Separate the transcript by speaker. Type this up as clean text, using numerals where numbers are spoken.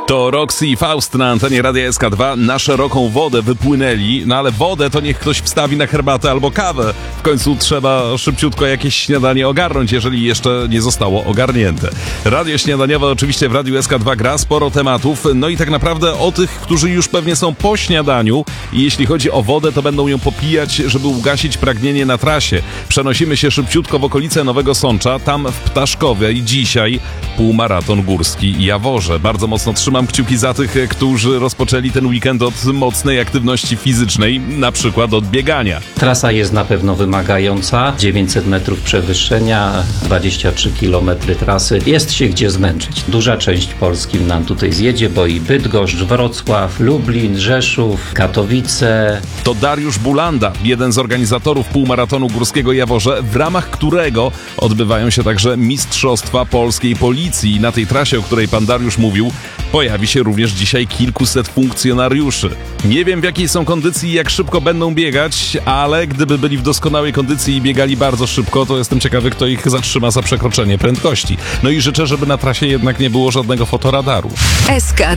Speaker 1: To Roxy i Faust na antenie Radia SK2 na szeroką wodę wypłynęli, no ale wodę to niech ktoś wstawi na herbatę albo kawę. W końcu trzeba szybciutko jakieś śniadanie ogarnąć, jeżeli jeszcze nie zostało ogarnięte. Radio śniadaniowe oczywiście w Radiu SK2 gra sporo tematów, no i tak naprawdę o tych, którzy już pewnie są po śniadaniu i jeśli chodzi o wodę, to będą ją popijać, żeby ugasić pragnienie na trasie. Przenosimy się szybciutko w okolice Nowego Sącza, tam w Ptaszkowie i dzisiaj półmaraton górski Jaworze. Bardzo mocno trzymam kciuki za tych, którzy rozpoczęli ten weekend od mocnej aktywności fizycznej, na przykład od biegania.
Speaker 2: Trasa jest na pewno wymagająca, 900 metrów przewyższenia, 23 km trasy. Jest się gdzie zmęczyć. Duża część Polski nam tutaj zjedzie, bo i Bydgoszcz, Wrocław, Lublin, Rzeszów, Katowice.
Speaker 1: To Dariusz Bulanda, jeden z organizatorów półmaratonu górskiego Jaworze, w ramach którego odbywają się także Mistrzostwa Polskiej Policji. Na tej trasie, o której pan Dariusz mówił, pojawi się również dzisiaj kilkuset funkcjonariuszy. Nie wiem, w jakiej są kondycji i jak szybko będą biegać, ale gdyby byli w doskonałej kondycji i biegali bardzo szybko, to jestem ciekawy, kto ich zatrzyma za przekroczenie prędkości. No i życzę, żeby na trasie jednak nie było żadnego fotoradaru.
Speaker 3: SK